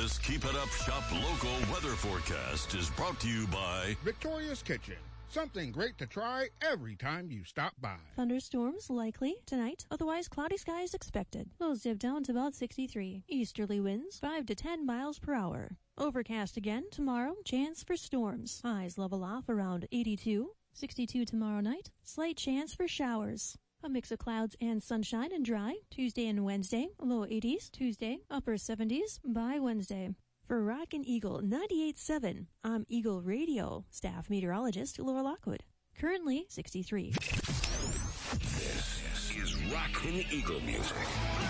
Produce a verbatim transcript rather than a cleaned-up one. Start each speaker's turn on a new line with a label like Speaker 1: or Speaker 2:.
Speaker 1: This Keep It Up Shop local weather forecast is brought to you by
Speaker 2: Victoria's Kitchen. Something great to try every time you stop by.
Speaker 3: Thunderstorms likely tonight, otherwise cloudy skies expected. Lows dip down to about sixty-three. Easterly winds five to ten miles per hour. Overcast again tomorrow, chance for storms. Highs level off around eighty-two. sixty-two tomorrow night, slight chance for showers. A mix of clouds and sunshine and dry. Tuesday and Wednesday, low eighties. Tuesday, upper seventies by Wednesday. For Rockin' Eagle ninety-eight point seven, I'm Eagle Radio staff meteorologist Laura Lockwood. Currently sixty-three.
Speaker 4: This is Rockin' Eagle music.